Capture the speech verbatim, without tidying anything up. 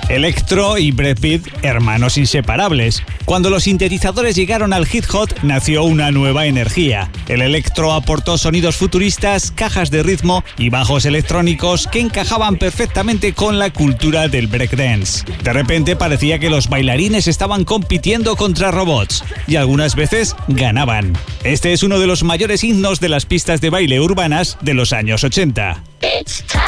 Electro y Brad Pitt, hermanos inseparables. Cuando los sintetizadores llegaron al hip hop, nació una nueva energía. El electro aportó sonidos futuristas, cajas de ritmo y bajos electrónicos que encajaban perfectamente con la cultura del breakdance. De repente parecía que los bailarines estaban compitiendo contra robots y algunas veces ganaban. Este es uno de los mayores himnos de las pistas de baile urbanas de los años ochenta. It's time.